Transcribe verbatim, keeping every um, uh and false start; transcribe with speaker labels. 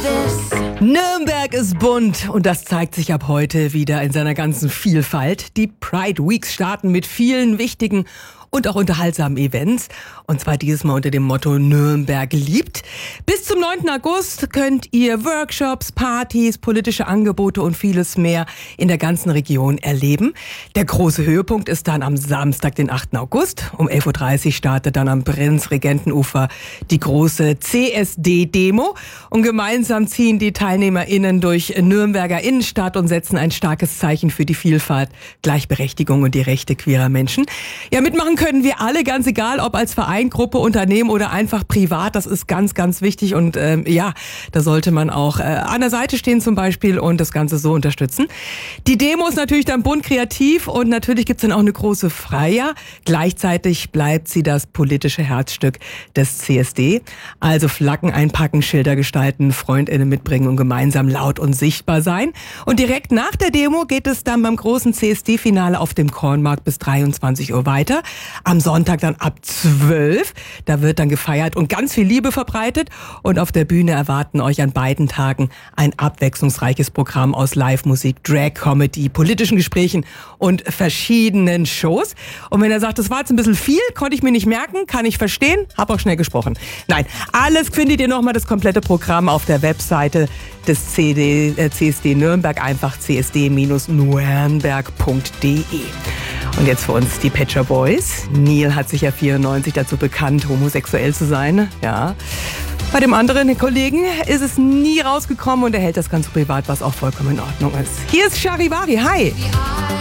Speaker 1: Nürnberg ist bunt und das zeigt sich ab heute wieder in seiner ganzen Vielfalt. Die Pride Weeks starten mit vielen wichtigen und auch unterhaltsamen Events. Und zwar dieses Mal unter dem Motto Nürnberg liebt. Bis zum neunten August könnt ihr Workshops, Partys, politische Angebote und vieles mehr in der ganzen Region erleben. Der große Höhepunkt ist dann am Samstag, den achten August. Um elf Uhr dreißig startet dann am Prinz-Regentenufer die große C S D-Demo. Und gemeinsam ziehen die TeilnehmerInnen durch Nürnberger Innenstadt und setzen ein starkes Zeichen für die Vielfalt, Gleichberechtigung und die Rechte queerer Menschen. Ja, mitmachen können wir alle, ganz egal, ob als Verein, Gruppe, Unternehmen oder einfach privat. Das ist ganz, ganz wichtig und ähm, ja, da sollte man auch äh, an der Seite stehen zum Beispiel und das Ganze so unterstützen. Die Demo ist natürlich dann bunt kreativ und natürlich gibt's dann auch eine große Freier. Gleichzeitig bleibt sie das politische Herzstück des C S D. Also Flaggen einpacken, Schilder gestalten, FreundInnen mitbringen und gemeinsam laut und sichtbar sein. Und direkt nach der Demo geht es dann beim großen C S D-Finale auf dem Kornmarkt bis dreiundzwanzig Uhr weiter. Am Sonntag dann ab zwölf. Da wird dann gefeiert und ganz viel Liebe verbreitet. Und auf der Bühne erwarten euch an beiden Tagen ein abwechslungsreiches Programm aus Live-Musik, Drag-Comedy, politischen Gesprächen und verschiedenen Shows. Und wenn er sagt, das war jetzt ein bisschen viel, konnte ich mir nicht merken, kann ich verstehen, habe auch schnell gesprochen. Nein, alles findet ihr nochmal, das komplette Programm auf der Webseite des C D, äh, C S D Nürnberg, einfach c s d nürnberg punkt d e. Und jetzt für uns die Pet Shop Boys. Neil hat sich ja vierundneunzig dazu bekannt, homosexuell zu sein. Ja. Bei dem anderen Kollegen ist es nie rausgekommen und er hält das ganz privat, was auch vollkommen in Ordnung ist. Hier ist Charivari. Hi!